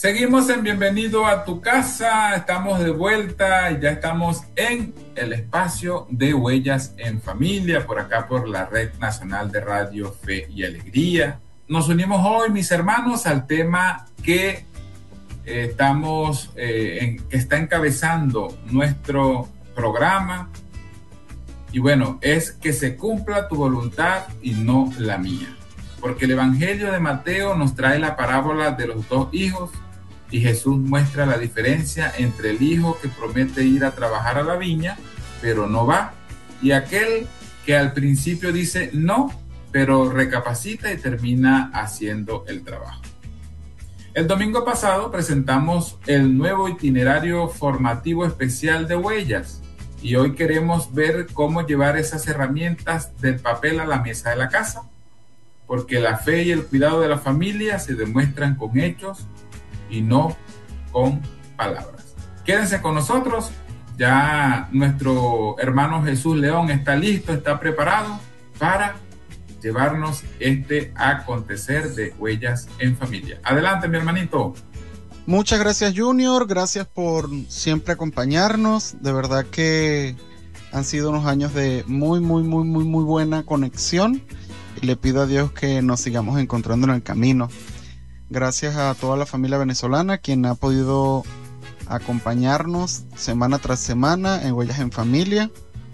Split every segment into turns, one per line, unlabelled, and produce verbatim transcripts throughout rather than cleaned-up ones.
Seguimos en Bienvenido a tu casa, estamos de vuelta y ya estamos en el espacio de Huellas en Familia, por acá por la Red Nacional de Radio Fe y Alegría. Nos unimos hoy, mis hermanos, al tema que eh, estamos, eh, en, que está encabezando nuestro programa. Y bueno, es que se cumpla tu voluntad y no la mía. Porque el Evangelio de Mateo nos trae la parábola de los dos hijos y Jesús muestra la diferencia entre el hijo que promete ir a trabajar a la viña, pero no va, y aquel que al principio dice no, pero recapacita y termina haciendo el trabajo. El domingo pasado presentamos el nuevo itinerario formativo especial de Huellas y hoy queremos ver cómo llevar esas herramientas del papel a la mesa de la casa, porque la fe y el cuidado de la familia se demuestran con hechos y no con palabras. Quédense con nosotros, ya nuestro hermano Jesús León está listo, está preparado para llevarnos este acontecer de Huellas en Familia. Adelante, mi hermanito.
Muchas gracias, Junior, gracias por siempre acompañarnos, de verdad que han sido unos años de muy, muy, muy, muy, muy buena conexión y le pido a Dios que nos sigamos encontrando en el camino. Gracias a toda la familia venezolana quien ha podido acompañarnos semana tras semana en Huellas en Familia.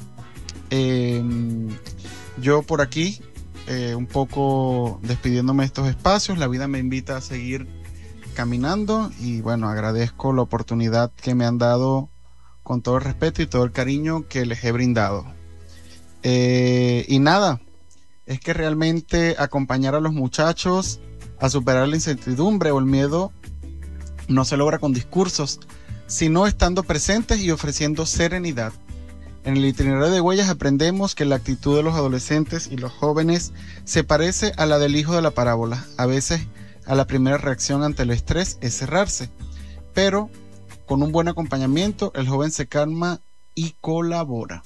Eh, yo por aquí, eh, un poco despidiéndome de estos espacios, la vida me invita a seguir caminando y bueno, agradezco la oportunidad que me han dado con todo el respeto y todo el cariño que les he brindado. Eh, y nada, es que realmente acompañar a los muchachos a superar la incertidumbre o el miedo no se logra con discursos, sino estando presentes y ofreciendo serenidad. En el itinerario de Huellas aprendemos que la actitud de los adolescentes y los jóvenes se parece a la del hijo de la parábola. A veces a la primera reacción ante el estrés es cerrarse, pero con un buen acompañamiento el joven se calma y colabora.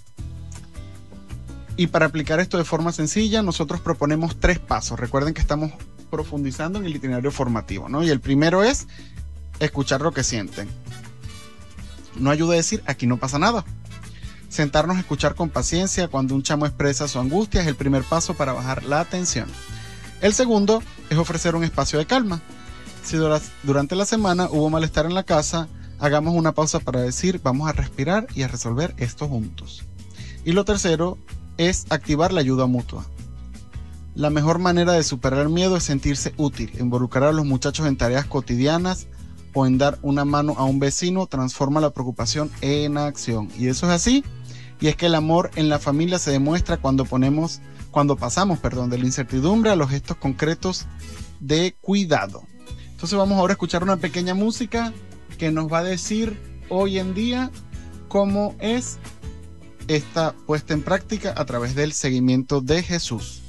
Y para aplicar esto de forma sencilla, nosotros proponemos tres pasos. Recuerden que estamos profundizando en el itinerario formativo, ¿no? Y el primero es escuchar lo que sienten. No ayuda a decir, aquí no pasa nada. Sentarnos a escuchar con paciencia cuando un chamo expresa su angustia es el primer paso para bajar la tensión. El segundo es ofrecer un espacio de calma. Si durante la semana hubo malestar en la casa, hagamos una pausa para decir, vamos a respirar y a resolver esto juntos. Y lo tercero es activar la ayuda mutua. La mejor manera de superar el miedo es sentirse útil. Involucrar a los muchachos en tareas cotidianas o en dar una mano a un vecino transforma la preocupación en acción. Y eso es así. Y es que el amor en la familia se demuestra cuando ponemos, cuando pasamos, perdón, de la incertidumbre a los gestos concretos de cuidado. Entonces vamos ahora a escuchar una pequeña música que nos va a decir hoy en día cómo es esta puesta en práctica a través del seguimiento de Jesús.